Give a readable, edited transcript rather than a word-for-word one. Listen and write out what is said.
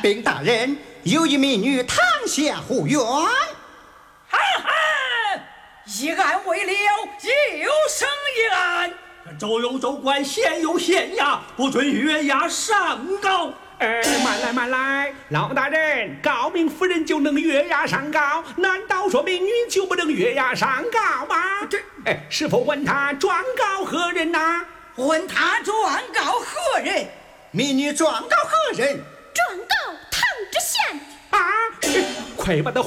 禀大人，有一民女堂下护院。 哈哈，一案未了，又生一案。 州有州官，县有县衙，不准越押上告。 慢来，老大人，高明夫人就能越押上告，难道说民女就不能越押上告吗？是否问他状告何人呐？ 问他状告何人？ 民女状告何人？ 状告唐知县。 快把他